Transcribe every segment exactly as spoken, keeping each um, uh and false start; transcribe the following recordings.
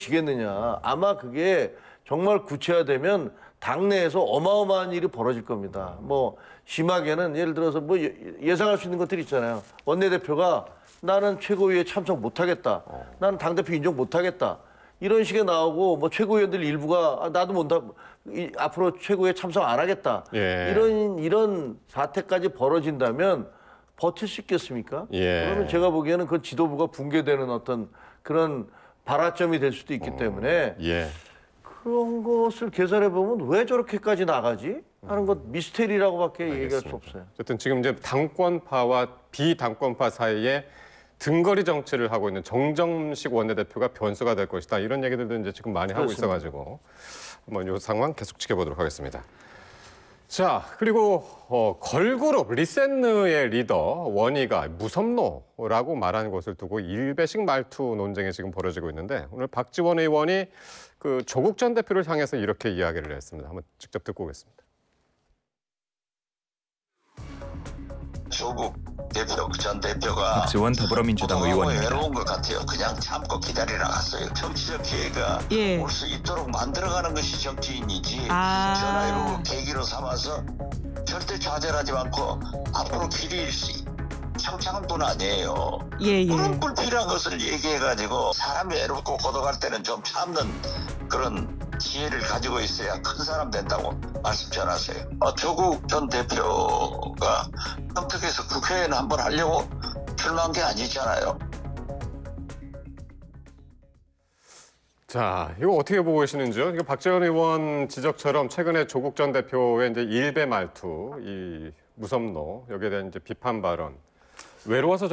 지겠느냐. 아마 그게 정말 구체화되면 당내에서 어마어마한 일이 벌어질 겁니다. 뭐 심하게는 예를 들어서 뭐 예상할 수 있는 것들이 있잖아요. 원내대표가 나는 최고위에 참석 못하겠다. 나는 당대표 인정 못하겠다. 이런 식의 나오고 뭐 최고위원들 일부가 아, 나도 못하 이, 앞으로 최고위에 참석 안 하겠다. 예. 이런 이런 사태까지 벌어진다면 버틸 수 있겠습니까? 예. 그러면 제가 보기에는 그 지도부가 붕괴되는 어떤 그런 발화점이 될 수도 있기 때문에 예. 그런 것을 계산해 보면 왜 저렇게까지 나가지? 하는 것 미스테리라고밖에 알겠습니다. 얘기할 수 없어요. 어쨌든 지금 이제 당권파와 비당권파 사이에 등거리 정치를 하고 있는 정정식 원내대표가 변수가 될 것이다. 이런 얘기들도 이제 지금 많이 하고 그렇습니다. 있어가지고 한번 이 상황 계속 지켜보도록 하겠습니다. 자, 그리고 어, 걸그룹 리센느의 리더 원희가 무섭노라고 말한 것을 두고 일배식 말투 논쟁이 지금 벌어지고 있는데 오늘 박지원 의원이 그 조국 전 대표를 향해서 이렇게 이야기를 했습니다. 한번 직접 듣고 오겠습니다. 조국 대표 전 대표가 박지원 더불어민주당 의원입니다. 외로운 것 같아요. 그냥 참고 기다리라 갔어요. 정치적 기회가 예. 올 수 있도록 만들어가는 것이 정치인이지. 아. 전화로 계기로 삼아서 절대 좌절하지 않고 앞으로 길이 일시 창창한 분 아니에요. 예, 예. 그런 불필요한 것을 얘기해가지고 사람이 외롭고 고독할 때는 좀 참는 그런 지혜를 가지고 있어야 큰 사람 된다고 말씀 전하세요. 어, 조국 전 대표가 선택해서 국회의원 한번 하려고 출마한 게 아니잖아요. 자, 이거 어떻게 보고 계시는지요? 이거 박지원 의원 지적처럼 최근에 조국 전 대표의 이제 일배 말투, 이 무섭노 여기에 대한 이제 비판 발언. 외로워서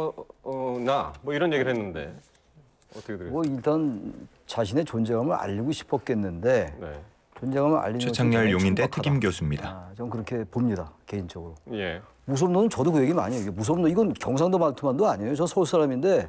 저러나 뭐 이런 얘기를 했는데 어떻게 들으세요? 뭐 일단 자신의 존재감을 알리고 싶었겠는데 네. 존재감을 알리는 것이 최창렬 굉장히 용인대 천박하다. 특임 교수입니다. 아, 전 그렇게 봅니다 개인적으로. 예. 무섭노는 저도 그 얘기 많이 해요. 이게 무섭노 이건 경상도 말투만도 아니에요. 저 서울 사람인데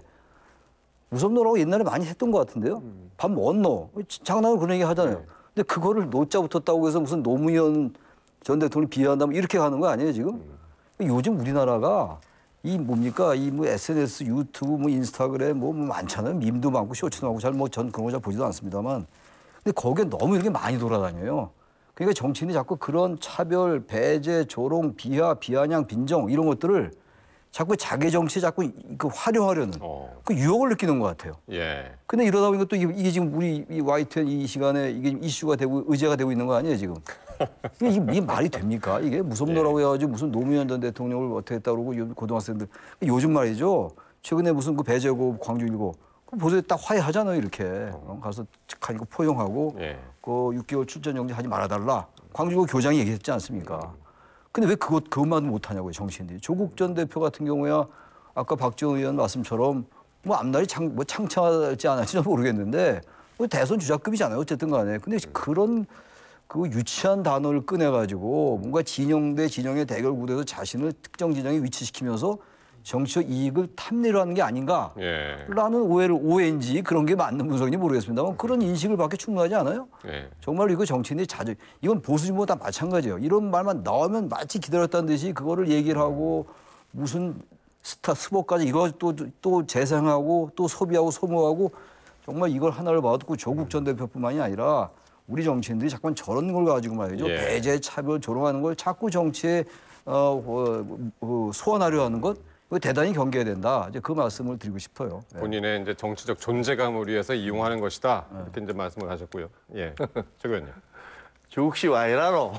무섭노라고 옛날에 많이 했던 것 같은데요. 음. 밥 먹었노 장난으로 그런 얘기 하잖아요. 네. 근데 그거를 노자 붙었다고 해서 무슨 노무현 전 대통령 비하한다면 이렇게 가는 거 아니에요 지금? 음. 요즘 우리나라가 이 뭡니까 이 뭐 에스엔에스, 유튜브, 뭐 인스타그램 뭐, 뭐 많잖아요. 밈도 많고 쇼츠도 많고 잘 뭐 전 그런 거 잘 보지도 않습니다만, 근데 거기에 너무 이렇게 많이 돌아다녀요. 그러니까 정치인이 자꾸 그런 차별, 배제, 조롱, 비하, 비아냥, 빈정 이런 것들을 자꾸 자기 정치에 자꾸 그 활용하려는 어. 그 유혹을 느끼는 것 같아요. 예. 근데 이러다 보니까 또 이게, 이게 지금 우리 이 와이티엔 이 시간에 이게 이슈가 되고 의제가 되고 있는 거 아니에요 지금? 이게, 이게 말이 됩니까? 이게 무섭노라고 해가지고 무슨 노무현 전 대통령을 어떻게 했다 그러고 고등학생들 요즘 말이죠. 최근에 무슨 그 배제고 광주일고 그 보세요 딱 화해하잖아요 이렇게 어, 가서 가지고 포용하고 예. 그 육 개월 출전 정지하지 말아달라. 광주고 교장이 얘기했지 않습니까? 근데 왜 그것 그것만 못하냐고요 정치인들이. 조국 전 대표 같은 경우야 아까 박지원 의원 말씀처럼 뭐 앞날이 창, 뭐 창창할지 안 할지는 모르겠는데 뭐 대선 주자급이잖아요 어쨌든 간에. 근데 그런 그 유치한 단어를 꺼내가지고 뭔가 진영 대 진영의 대결 구도에서 자신을 특정 진영에 위치시키면서 정치적 이익을 탐내려 하는 게 아닌가라는 예. 오해를 오해인지 그런 게 맞는 분석인지 모르겠습니다만 그런 인식을 받기 충분하지 않아요? 예. 정말 이거 정치인들이 자주 이건 보수 진보 다 마찬가지예요. 이런 말만 나오면 마치 기다렸다는 듯이 그거를 얘기를 하고 무슨 스타 스포까지 이거 또 또 재생하고 또 소비하고 소모하고 정말 이걸 하나를 봐도 조국 전 대표뿐만이 아니라 우리 정치인들이 자꾸 저런 걸 가지고 말이죠. 예. 배제, 차별, 조롱하는 걸 자꾸 정치에 어, 어, 어, 소환하려 하는 것 이거 대단히 경계해야 된다. 이제 그 말씀을 드리고 싶어요. 네. 본인의 이제 정치적 존재감을 위해서 이용하는 것이다. 이렇게 이제 말씀을 하셨고요. 예. 조 의원님. 조국 씨 와이라노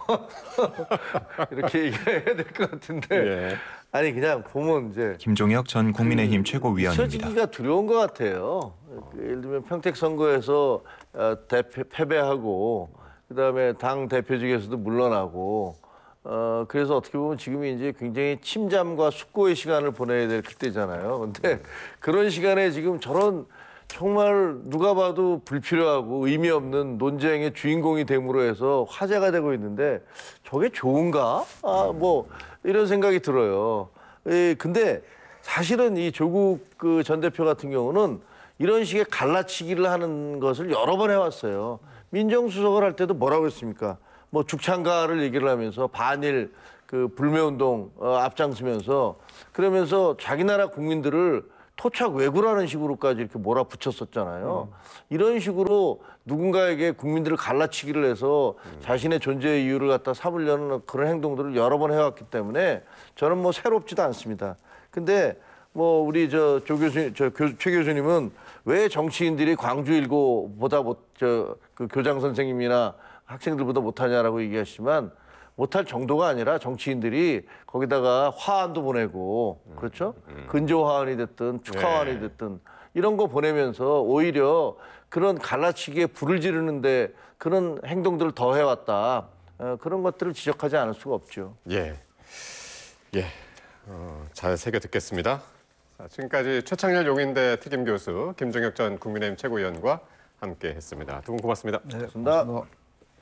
이렇게 얘기해야 될 것 같은데 예. 아니 그냥 보면 이제 김종혁 전 국민의힘 최고위원입니다. 잊혀지기가 두려운 것 같아요. 예를 들면 평택 선거에서 어, 대패, 패배하고 그다음에 당 대표직에서도 물러나고 어, 그래서 어떻게 보면 지금이 이제 굉장히 침잠과 숙고의 시간을 보내야 될 그때잖아요. 근데 그런 시간에 지금 저런 정말 누가 봐도 불필요하고 의미 없는 논쟁의 주인공이 됨으로 해서 화제가 되고 있는데 저게 좋은가? 아, 뭐 이런 생각이 들어요. 에, 근데 사실은 이 조국 그 전 대표 같은 경우는 이런 식의 갈라치기를 하는 것을 여러 번 해왔어요. 민정수석을 할 때도 뭐라고 했습니까? 뭐 죽창가를 얘기를 하면서 반일 그 불매운동 어, 앞장서면서 그러면서 자기 나라 국민들을 토착 왜구라는 식으로까지 이렇게 몰아붙였었잖아요. 이런 식으로 누군가에게 국민들을 갈라치기를 해서 자신의 존재의 이유를 갖다 삼으려는 그런 행동들을 여러 번 해왔기 때문에 저는 뭐 새롭지도 않습니다. 근데 뭐 우리 저 조 교수, 저 최 교수님은 왜 정치인들이 광주 일고보다 못, 저 그 교장 선생님이나 학생들보다 못하냐라고 얘기하시지만 못할 정도가 아니라 정치인들이 거기다가 화환도 보내고 그렇죠? 근조 화환이 됐든 축하 화환이 됐든 이런 거 보내면서 오히려 그런 갈라치기에 불을 지르는데 그런 행동들을 더 해왔다. 어, 그런 것들을 지적하지 않을 수가 없죠. 예, 예, 어, 잘 새겨 듣겠습니다. 자, 지금까지 최창렬 용인대 특임 교수, 김종혁 전 국민의힘 최고위원과 함께했습니다. 두 분 고맙습니다. 네, 고맙습니다. 고맙습니다.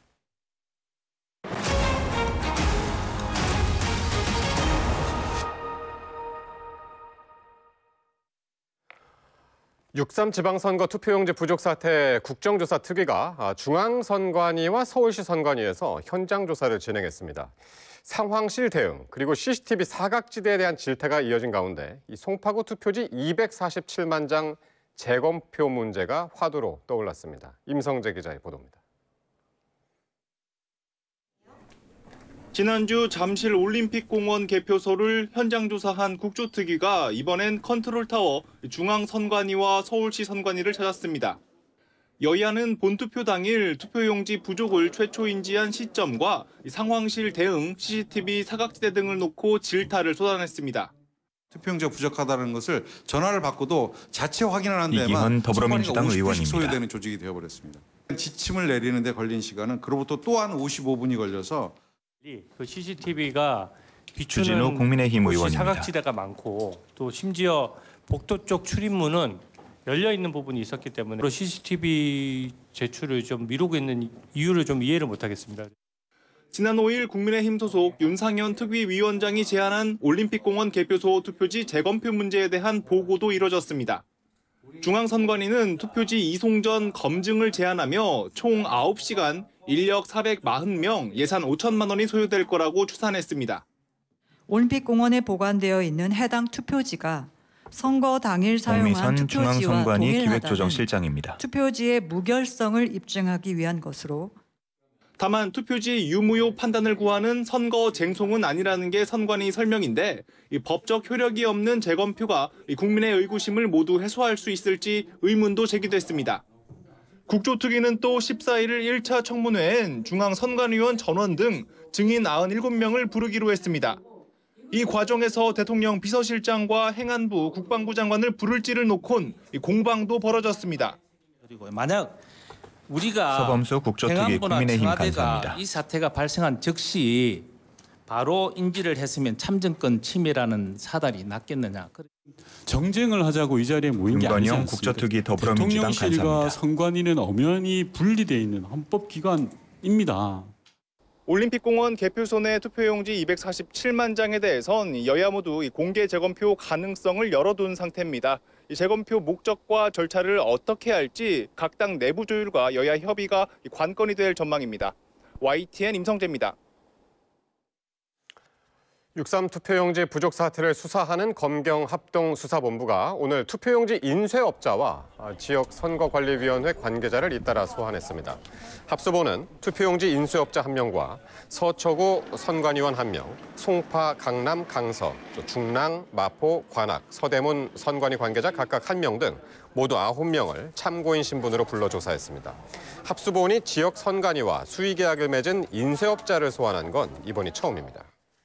육삼 지방선거 투표용지 부족 사태 국정조사 특위가 중앙선관위와 서울시 선관위에서 현장 조사를 진행했습니다. 상황실 대응 그리고 씨씨티비 사각지대에 대한 질타가 이어진 가운데 이 송파구 투표지 이백사십칠만 장 재검표 문제가 화두로 떠올랐습니다. 임성재 기자의 보도입니다. 지난주 잠실 올림픽공원 개표소를 현장 조사한 국조특위가 이번엔 컨트롤타워 중앙선관위와 서울시 선관위를 찾았습니다. 여야는 본투표 당일 투표용지 부족을 최초 인지한 시점과 상황실 대응, 씨씨티비 사각지대 등을 놓고 질타를 쏟아냈습니다. 투표용지가 부족하다는 것을 전화를 받고도 자체 확인을 한 데만 이기헌 더불어민주당 오십 분씩 의원입니다. 소요되는 조직이 되어버렸습니다. 지침을 내리는 데 걸린 시간은 그로부터 또한 오십오 분이 걸려서 그 씨씨티비가 주진우 비추는 국민의힘 곳이 의원입니다. 사각지대가 많고 또 심지어 복도 쪽 출입문은 열려 있는 부분이 있었기 때문에 씨씨티비 제출을 좀 미루고 있는 이유를 좀 이해를 못하겠습니다. 지난 오일 국민의힘 소속 윤상현 특위위원장이 제안한 올림픽공원 개표소 투표지 재검표 문제에 대한 보고도 이뤄졌습니다. 중앙선관위는 투표지 이송 전 검증을 제안하며 총 아홉 시간, 인력 사백사십 명, 예산 오천만 원이 소요될 거라고 추산했습니다. 올림픽공원에 보관되어 있는 해당 투표지가 선거 당일 사용한 홍미선 투표지와 중앙선관위 동일하다는 기획조정실장입니다. 투표지의 무결성을 입증하기 위한 것으로 다만 투표지 유무효 판단을 구하는 선거 쟁송은 아니라는 게 선관위 설명인데 이 법적 효력이 없는 재검표가 이 국민의 의구심을 모두 해소할 수 있을지 의문도 제기됐습니다. 국조특위는 또 십사일 일 차 청문회엔 중앙선관위원 전원 등 증인 구십칠 명을 부르기로 했습니다. 이 과정에서 대통령 비서실장과 행안부 국방부 장관을 부를 지를 놓곤 공방도 벌어졌습니다. 그리고 만약 우리가 서범수 국조특위 행안부나 국민의힘 청와대가 간사입니다. 이 사태가 발생한 즉시 바로 인지를 했으면 참정권 침해라는 사달이 났겠느냐. 정쟁을 하자고 이 자리에 모인 게 아니지 김건영 않습니까? 국조특위 더불어민주당 대통령실과 간사입니다. 선관위는 엄연히 분리되어 있는 헌법기관입니다. 올림픽공원 개표소 내 투표용지 이백사십칠만 장에 대해선 여야 모두 공개 재검표 가능성을 열어둔 상태입니다. 이 재검표 목적과 절차를 어떻게 할지 각 당 내부 조율과 여야 협의가 관건이 될 전망입니다. 와이티엔 임성재입니다. 육삼 투표용지 부족 사태를 수사하는 검경합동수사본부가 오늘 투표용지 인쇄업자와 지역선거관리위원회 관계자를 잇따라 소환했습니다. 합수본은 투표용지 인쇄업자 한 명과 서초구 선관위원 한 명, 송파, 강남, 강서, 중랑, 마포, 관악, 서대문 선관위 관계자 각각 한 명 등 모두 아홉 명을 참고인 신분으로 불러 조사했습니다. 합수본이 지역선관위와 수의계약을 맺은 인쇄업자를 소환한 건 이번이 처음입니다.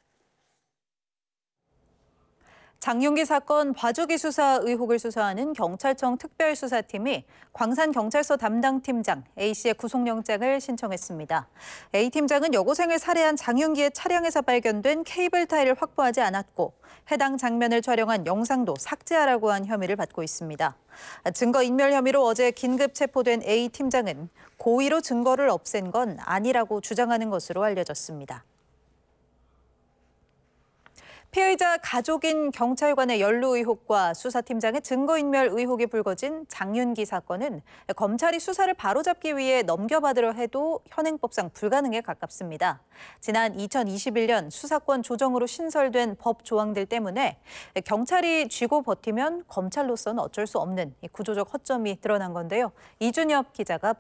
장윤기 사건 봐주기 수사 의혹을 수사하는 경찰청 특별수사팀이 광산경찰서 담당팀장 A씨의 구속영장을 신청했습니다. A팀장은 여고생을 살해한 장윤기의 차량에서 발견된 케이블 타이를 확보하지 않았고 해당 장면을 촬영한 영상도 삭제하라고 한 혐의를 받고 있습니다. 증거인멸 혐의로 어제 긴급 체포된 A팀장은 고의로 증거를 없앤 건 아니라고 주장하는 것으로 알려졌습니다. 피의자 가족인 경찰관의 연루 의혹과 수사팀장의 증거인멸 의혹이 불거진 장윤기 사건은 검찰이 수사를 바로잡기 위해 넘겨받으려 해도 현행법상 불가능에 가깝습니다. 지난 이천이십일 년 수사권 조정으로 신설된 법 조항들 때문에 경찰이 쥐고 버티면 검찰로서는 어쩔 수 없는 구조적 허점이 드러난 건데요. 이준엽 기자가